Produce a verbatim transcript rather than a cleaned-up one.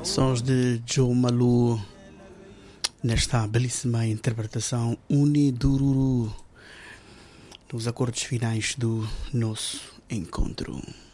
Sons de Joe Malu nesta belíssima interpretação Unidururu, nos acordes finais do nosso encontro.